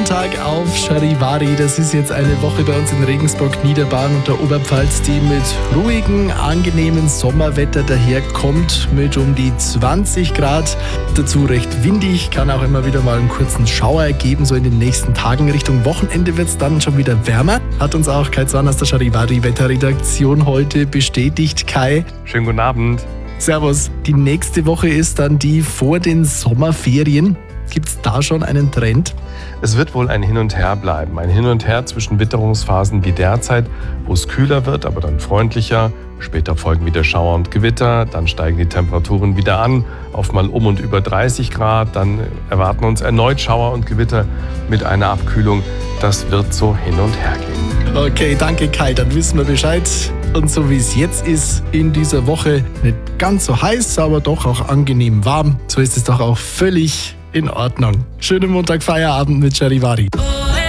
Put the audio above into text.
Montag auf Charivari. Das ist jetzt eine Woche bei uns in Regensburg, Niederbayern und der Oberpfalz, die mit ruhigem, angenehmen Sommerwetter daherkommt, mit um die 20 Grad. Dazu recht windig, kann auch immer wieder mal einen kurzen Schauer geben, so in den nächsten Tagen. Richtung Wochenende wird es dann schon wieder wärmer. Hat uns auch Kai Zorn aus der Charivari Wetterredaktion heute bestätigt. Kai. Schönen guten Abend. Servus. Die nächste Woche ist dann die vor den Sommerferien. Gibt es da schon einen Trend? Es wird wohl ein Hin und Her bleiben. Ein Hin und Her zwischen Witterungsphasen wie derzeit, wo es kühler wird, aber dann freundlicher. Später folgen wieder Schauer und Gewitter. Dann steigen die Temperaturen wieder an auf mal um und über 30 Grad. Dann erwarten uns erneut Schauer und Gewitter mit einer Abkühlung. Das wird so hin und her gehen. Okay, danke Kai. Dann wissen wir Bescheid. Und so wie es jetzt ist, in dieser Woche nicht ganz so heiß, aber doch auch angenehm warm. So ist es doch auch völlig in Ordnung. Schönen Montag, Feierabend mit Charivari.